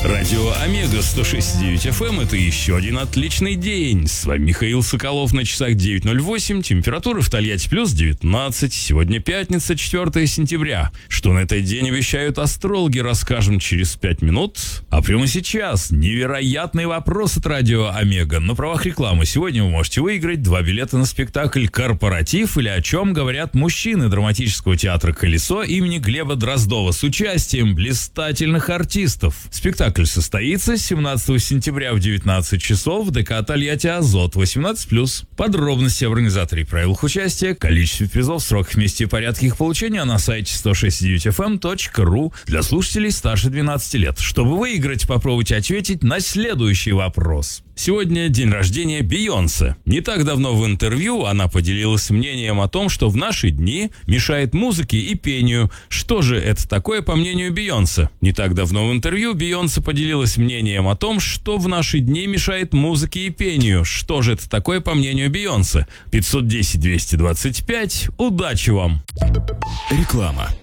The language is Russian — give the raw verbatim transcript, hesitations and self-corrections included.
Радио Омега сто шесть и девять эф эм – это еще один отличный день. С вами Михаил Соколов, на часах девять ноль восемь, температура в Тольятти плюс девятнадцать. Сегодня пятница, четвёртое сентября. Что на этот день обещают астрологи, расскажем через пять минут. А прямо сейчас невероятный вопрос от Радио Омега. На правах рекламы сегодня вы можете выиграть два билета на спектакль «Корпоратив» или «О чем говорят мужчины» драматического театра «Колесо» имени Глеба Дроздова с участием блистательных артистов. Спектакль состоится семнадцатого сентября в девятнадцать часов в ДК Тольятти «Азот» восемнадцать плюс. Подробности об организаторе и правилах участия, количестве призов, сроках, месте и порядке их получения на сайте сто шесть и девять эф эм точка ру для слушателей старше двенадцати лет. Чтобы выиграть, попробуйте ответить на следующий вопрос. Сегодня день рождения Бейонсе. Не так давно в интервью она поделилась мнением о том, что в наши дни мешает музыке и пению. Что же это такое, по мнению Бейонсе? Не так давно в интервью Бейонсе поделилась мнением о том, что в наши дни мешает музыке и пению. Что же это такое, по мнению Бейонсе? пятьсот десять двести двадцать пять. Удачи вам! Реклама.